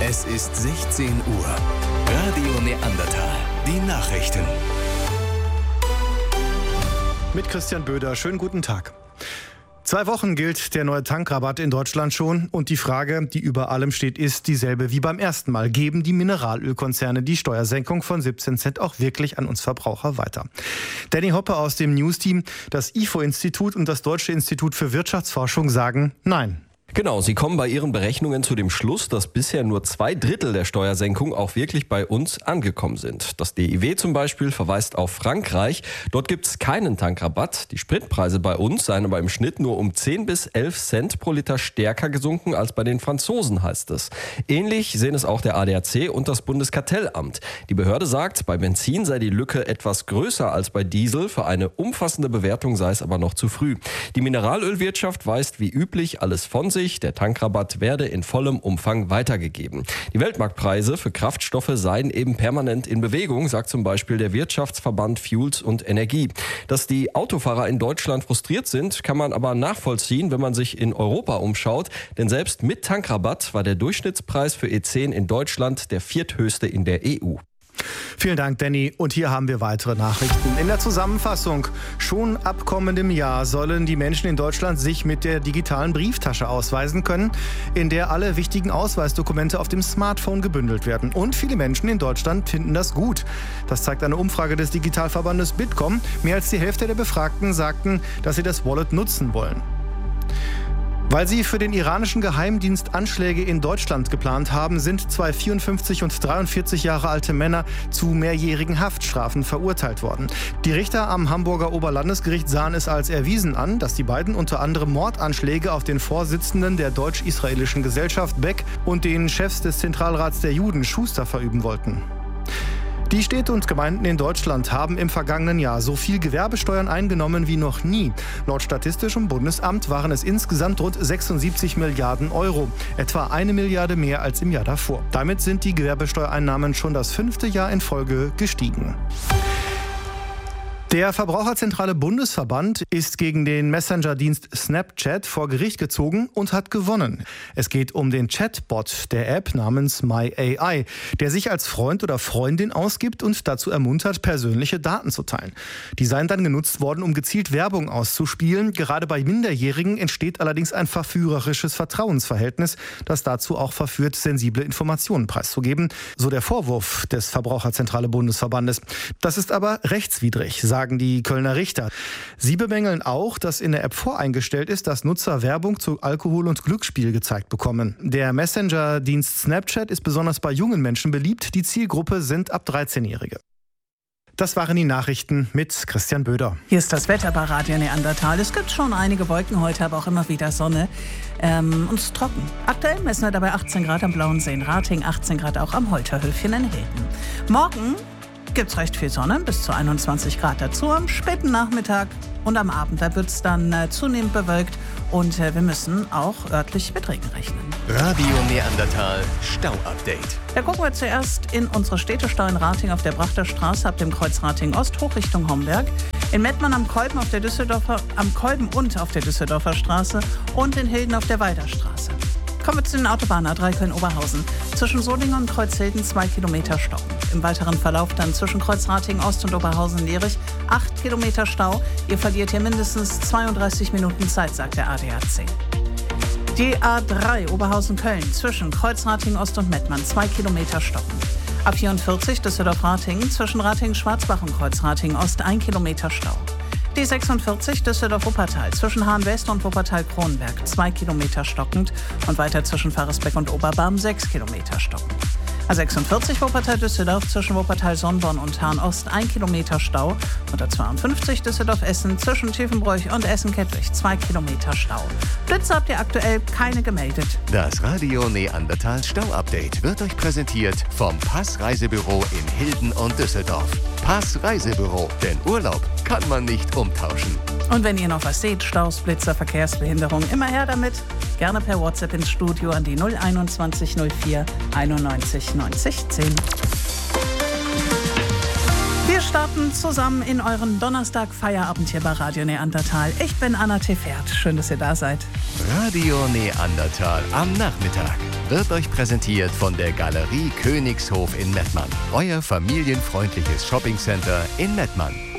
Es ist 16 Uhr. Radio Neandertal. Die Nachrichten. Mit Christian Böder. Schönen guten Tag. 2 Wochen gilt der neue Tankrabatt in Deutschland schon. Und die Frage, die über allem steht, ist dieselbe wie beim ersten Mal. Geben die Mineralölkonzerne die Steuersenkung von 17 Cent auch wirklich an uns Verbraucher weiter? Danny Hoppe aus dem News-Team, das IFO-Institut und das Deutsche Institut für Wirtschaftsforschung sagen Nein. Genau, sie kommen bei ihren Berechnungen zu dem Schluss, dass bisher nur 2/3 der Steuersenkung auch wirklich bei uns angekommen sind. Das DIW zum Beispiel verweist auf Frankreich. Dort gibt es keinen Tankrabatt. Die Spritpreise bei uns seien aber im Schnitt nur um 10 bis 11 Cent pro Liter stärker gesunken als bei den Franzosen, heißt es. Ähnlich sehen es auch der ADAC und das Bundeskartellamt. Die Behörde sagt, bei Benzin sei die Lücke etwas größer als bei Diesel. Für eine umfassende Bewertung sei es aber noch zu früh. Die Mineralölwirtschaft weist wie üblich alles von sich. Der Tankrabatt werde in vollem Umfang weitergegeben. Die Weltmarktpreise für Kraftstoffe seien eben permanent in Bewegung, sagt zum Beispiel der Wirtschaftsverband Fuels und Energie. Dass die Autofahrer in Deutschland frustriert sind, kann man aber nachvollziehen, wenn man sich in Europa umschaut. Denn selbst mit Tankrabatt war der Durchschnittspreis für E10 in Deutschland der vierthöchste in der EU. Vielen Dank, Danny. Und hier haben wir weitere Nachrichten. In der Zusammenfassung: Schon ab kommendem Jahr sollen die Menschen in Deutschland sich mit der digitalen Brieftasche ausweisen können, in der alle wichtigen Ausweisdokumente auf dem Smartphone gebündelt werden. Und viele Menschen in Deutschland finden das gut. Das zeigt eine Umfrage des Digitalverbandes Bitkom. Mehr als die Hälfte der Befragten sagten, dass sie das Wallet nutzen wollen. Weil sie für den iranischen Geheimdienst Anschläge in Deutschland geplant haben, sind 2 54 und 43 Jahre alte Männer zu mehrjährigen Haftstrafen verurteilt worden. Die Richter am Hamburger Oberlandesgericht sahen es als erwiesen an, dass die beiden unter anderem Mordanschläge auf den Vorsitzenden der deutsch-israelischen Gesellschaft Beck und den Chefs des Zentralrats der Juden Schuster verüben wollten. Die Städte und Gemeinden in Deutschland haben im vergangenen Jahr so viel Gewerbesteuern eingenommen wie noch nie. Laut Statistischem Bundesamt waren es insgesamt rund 76 Milliarden Euro, etwa 1 Milliarde mehr als im Jahr davor. Damit sind die Gewerbesteuereinnahmen schon das 5. Jahr in Folge gestiegen. Der Verbraucherzentrale Bundesverband ist gegen den Messenger-Dienst Snapchat vor Gericht gezogen und hat gewonnen. Es geht um den Chatbot der App namens MyAI, der sich als Freund oder Freundin ausgibt und dazu ermuntert, persönliche Daten zu teilen. Die seien dann genutzt worden, um gezielt Werbung auszuspielen. Gerade bei Minderjährigen entsteht allerdings ein verführerisches Vertrauensverhältnis, das dazu auch verführt, sensible Informationen preiszugeben. So der Vorwurf des Verbraucherzentrale Bundesverbandes. Das ist aber rechtswidrig, sagen die Kölner Richter. Sie bemängeln auch, dass in der App voreingestellt ist, dass Nutzer Werbung zu Alkohol und Glücksspiel gezeigt bekommen. Der Messenger-Dienst Snapchat ist besonders bei jungen Menschen beliebt. Die Zielgruppe sind ab 13-Jährige. Das waren die Nachrichten mit Christian Böder. Hier ist das Wetter bei Radio Neandertal. Es gibt schon einige Wolken heute, aber auch immer wieder Sonne. Und es ist trocken. Aktuell messen wir dabei 18 Grad am Blauen See in Rating, 18 Grad auch am Holterhöfchen in Hilden. Morgen gibt es recht viel Sonne, bis zu 21 Grad dazu. Am späten Nachmittag und am Abend, da wird es dann zunehmend bewölkt und wir müssen auch örtlich mit Regen rechnen. Radio Neandertal Stau-Update. Da gucken wir zuerst in unsere Städtestau in Rating auf der Brachter Straße ab dem Kreuz Rating Ost hoch Richtung Homberg. In Mettmann am Kolben und auf der Düsseldorfer Straße und in Hilden auf der Weiderstraße. Kommen wir zu den Autobahnen A3 Köln-Oberhausen. Zwischen Solingen und Kreuzhilden 2 Kilometer Stau. Im weiteren Verlauf dann zwischen Kreuzrating Ost und Oberhausen-Lierich 8 Kilometer Stau. Ihr verliert hier mindestens 32 Minuten Zeit, sagt der ADAC. Die A3 Oberhausen-Köln zwischen Kreuzrating Ost und Mettmann 2 Kilometer stoppen. A44 Düsseldorf-Rating zwischen Rating-Schwarzbach und Kreuzrating Ost 1 Kilometer Stau. Die 46 Düsseldorf-Wuppertal zwischen Hahn-West und Wuppertal-Kronberg 2 Kilometer stockend und weiter zwischen Faresbeck und Oberbarm 6 Kilometer stockend. A46 Wuppertal-Düsseldorf zwischen Wuppertal-Sonnborn und Hahn-Ost 1 Kilometer Stau und A52 Düsseldorf-Essen zwischen Tiefenbroich und Essen-Kettwig 2 Kilometer Stau. Blitze habt ihr aktuell keine gemeldet. Das Radio Neandertal Stau-Update wird euch präsentiert vom Pass-Reisebüro in Hilden und Düsseldorf. Pass-Reisebüro, denn Urlaub kann man nicht umtauschen. Und wenn ihr noch was seht, Staus, Blitzer, Verkehrsbehinderung, immer her damit. Gerne per WhatsApp ins Studio an die 021 04 91 90 10. Wir starten zusammen in euren Donnerstag-Feierabend hier bei Radio Neandertal. Ich bin Anna Tefert. Schön, dass ihr da seid. Radio Neandertal am Nachmittag wird euch präsentiert von der Galerie Königshof in Mettmann. Euer familienfreundliches Shoppingcenter in Mettmann.